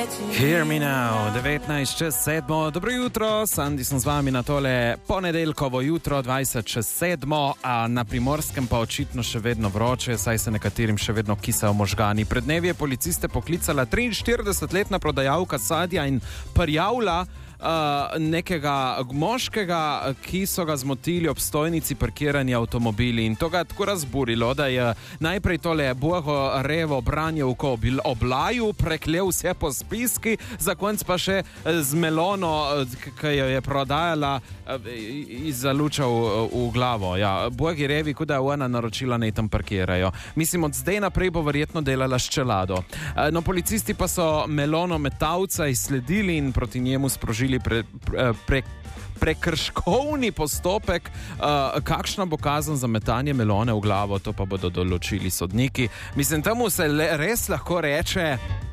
Hear me now, 19:07. Dobro jutro, Sandi sem z vami na tole ponedeljkovo jutro, 20:07, a na Primorskem pa očitno še vedno vroče, saj se nekaterim še vedno kisajo možgani. Pred dnevi je policiste poklicala 43-letna prodajalka sadja in prijavila nekega moškega, ki so ga zmotili ob stojnici parkirani avtomobili, in to ga je tako razburilo, da je najprej tole bogo revo branjev oblaju, preklel vse po spiski, za konc pa še z melono, ki jo je prodajala, zalučal v glavo. Ja, bogi revi, kuda je ona naročila, naj tam parkirajo. Mislim, od zdaj naprej bo verjetno delala s čelado. No, policisti pa so melono metalca izsledili in proti njemu sprožili prekrškovni postopek. Kakšna bo kazen za metanje melone v glavo, to pa bodo določili sodniki. Mislim, temu se res lahko reče